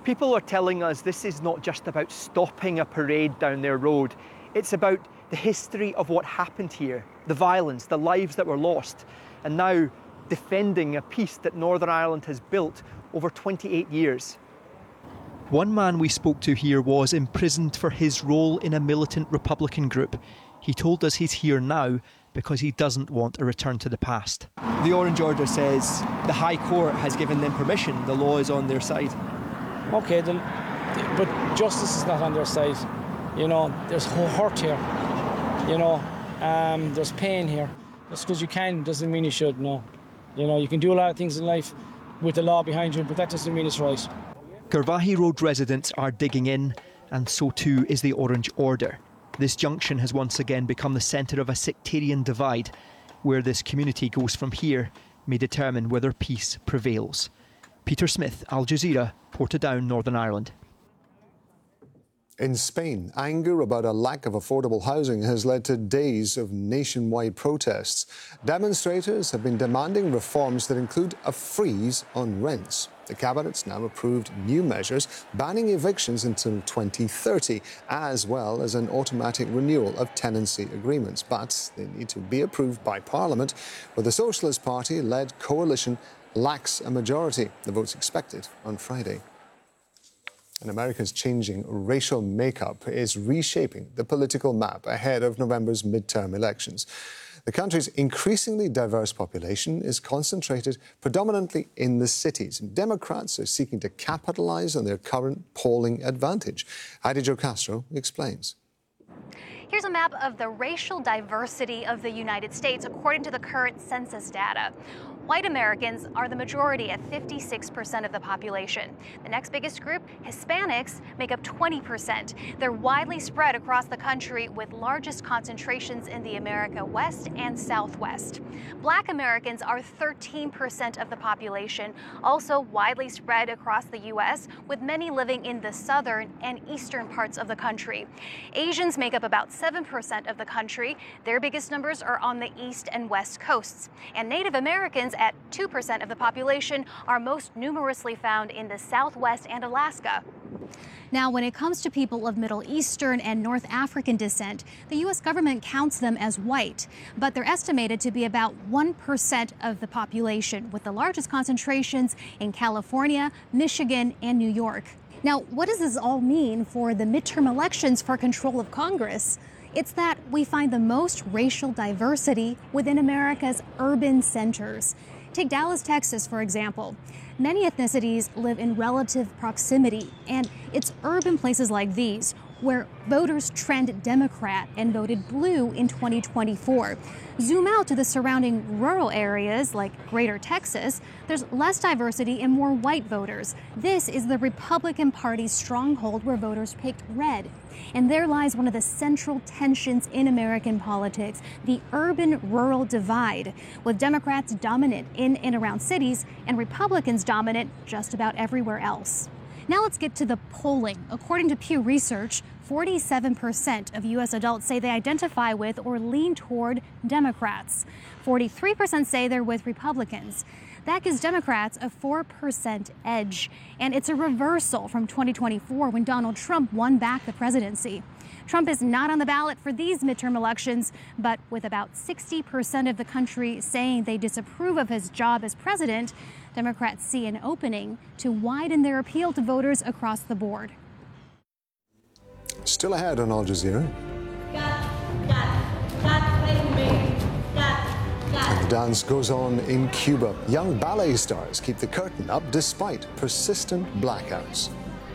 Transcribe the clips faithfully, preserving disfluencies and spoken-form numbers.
People are telling us this is not just about stopping a parade down their road. It's about the history of what happened here, the violence, the lives that were lost, and now defending a peace that Northern Ireland has built over twenty-eight years. One man we spoke to here was imprisoned for his role in a militant Republican group. He told us he's here now because he doesn't want a return to the past. The Orange Order says the High Court has given them permission, the law is on their side. OK, then, but justice is not on their side. You know, there's hurt here, you know, um, there's pain here. Just because you can doesn't mean you should, no. You know, you can do a lot of things in life with the law behind you, but that doesn't mean it's right. Garvaghey Road residents are digging in, and so too is the Orange Order. This junction has once again become the centre of a sectarian divide. Where this community goes from here may determine whether peace prevails. Peter Smith, Al Jazeera, Portadown, Northern Ireland. In Spain, anger about a lack of affordable housing has led to days of nationwide protests. Demonstrators have been demanding reforms that include a freeze on rents. The Cabinet's now approved new measures banning evictions until twenty thirty, as well as an automatic renewal of tenancy agreements. But they need to be approved by Parliament, where the Socialist Party-led coalition lacks a majority. The vote's expected on Friday. And America's changing racial makeup is reshaping the political map ahead of November's midterm elections. The country's increasingly diverse population is concentrated predominantly in the cities. Democrats are seeking to capitalize on their current polling advantage. Heidi Jo Castro explains. Here's a map of the racial diversity of the United States according to the current census data. White Americans are the majority at fifty-six percent of the population. The next biggest group, Hispanics, make up twenty percent. They're widely spread across the country with largest concentrations in the America West and Southwest. Black Americans are thirteen percent of the population, also widely spread across the U S, with many living in the southern and eastern parts of the country. Asians make up about seven percent of the country. Their biggest numbers are on the east and west coasts. And Native Americans, at two percent of the population, are most numerously found in the Southwest and Alaska. Now, when it comes to people of Middle Eastern and North African descent, the U S government counts them as white, but they're estimated to be about one percent of the population, with the largest concentrations in California, Michigan, and New York. Now, what does this all mean for the midterm elections for control of Congress? It's that we find the most racial diversity within America's urban centers. Take Dallas, Texas, for example. Many ethnicities live in relative proximity, and it's urban places like these where voters trend Democrat and voted blue in twenty twenty-four. Zoom out to the surrounding rural areas like Greater Texas, there's less diversity and more white voters. This is the Republican Party's stronghold where voters picked red. And there lies one of the central tensions in American politics, the urban-rural divide, with Democrats dominant in and around cities and Republicans dominant just about everywhere else. Now let's get to the polling. According to Pew Research, forty-seven percent of U S adults say they identify with or lean toward Democrats. forty-three percent say they're with Republicans. That gives Democrats a four percent edge, and it's a reversal from twenty twenty-four when Donald Trump won back the presidency. Trump is not on the ballot for these midterm elections, but with about sixty percent of the country saying they disapprove of his job as president, Democrats see an opening to widen their appeal to voters across the board. Still ahead on Al Jazeera. And the dance goes on in Cuba. Young ballet stars keep the curtain up despite persistent blackouts.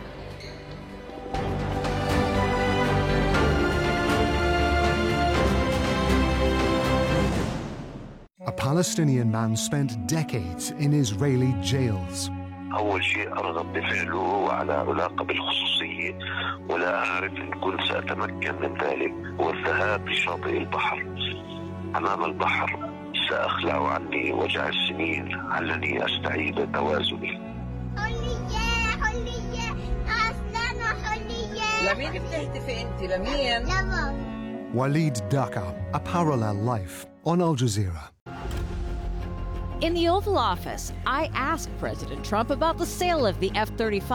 A Palestinian man spent decades in Israeli jails. أول شيء رد فعله على علاقة بالخصوصية ولا أعرف إن كنت سأتمكن من ذلك هو الذهاب لشاطئ البحر. أمام البحر سأخلع عني وجع السنين علني أستعيد توازني. حرية حرية أصلاً حرية. لمين بتهتفي أنت لمين؟ لمين. Walid Daka, A Parallel Life on Al Jazeera. In the Oval Office, I asked President Trump about the sale of the F thirty-five.